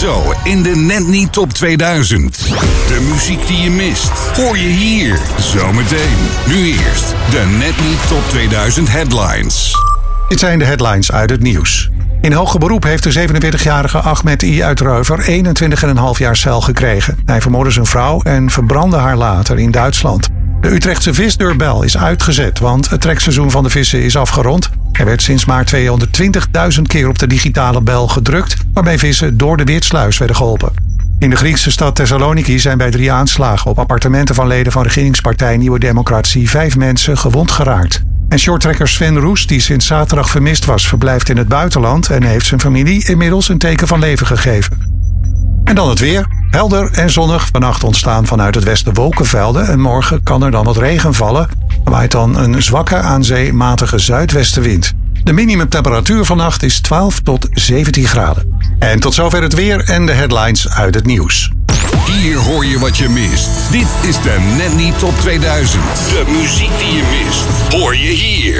Zo in de Net Niet Top 2000. De muziek die je mist, hoor je hier. Zometeen. Nu eerst de Net Niet Top 2000 headlines. Dit zijn de headlines uit het nieuws. In hoger beroep heeft de 47-jarige Ahmed I. uit Reuver 21,5 jaar cel gekregen. Hij vermoordde zijn vrouw en verbrandde haar later in Duitsland. De Utrechtse visdeurbel is uitgezet, want het trekseizoen van de vissen is afgerond. Er werd sinds maart 220.000 keer op de digitale bel gedrukt, waarmee vissen door de Weertsluis werden geholpen. In de Griekse stad Thessaloniki zijn bij 3 aanslagen op appartementen van leden van regeringspartij Nieuwe Democratie 5 mensen gewond geraakt. En shorttrekker Sven Roes, die sinds zaterdag vermist was, verblijft in het buitenland en heeft zijn familie inmiddels een teken van leven gegeven. En dan het weer. Helder en zonnig. Vannacht ontstaan vanuit het westen wolkenvelden en morgen kan er dan wat regen vallen. Er waait dan een zwakke aan zee matige zuidwestenwind. De minimumtemperatuur vannacht is 12 tot 17 graden. En tot zover het weer en de headlines uit het nieuws. Hier hoor je wat je mist. Dit is de Net Niet Top 2000. De muziek die je mist, hoor je hier.